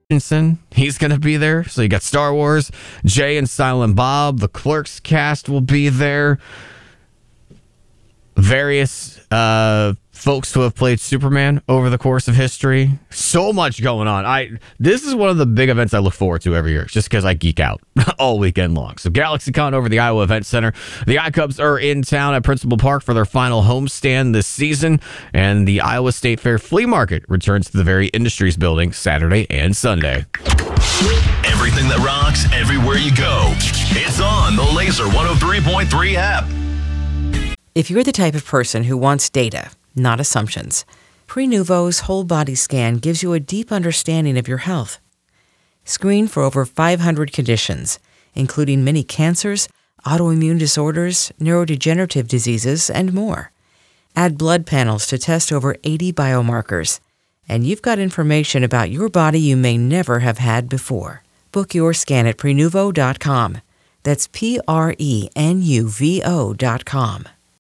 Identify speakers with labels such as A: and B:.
A: Christensen, he's going to be there. So you got Star Wars, Jay and Silent Bob, the Clerks cast will be there. Various folks who have played Superman over the course of history. So much going on. This is one of the big events I look forward to every year, just because I geek out all weekend long. So GalaxyCon over the Iowa Event Center. The iCubs are in town at Principal Park for their final homestand this season, and the Iowa State Fair Flea Market returns to the Very Industries building Saturday and Sunday.
B: Everything that rocks everywhere you go. It's on the Laser 103.3 app.
C: If you're the type of person who wants data, not assumptions, Prenuvo's whole body scan gives you a deep understanding of your health. Screen for over 500 conditions, including many cancers, autoimmune disorders, neurodegenerative diseases, and more. Add blood panels to test over 80 biomarkers, and you've got information about your body you may never have had before. Book your scan at Prenuvo.com. That's Prenuvo.com.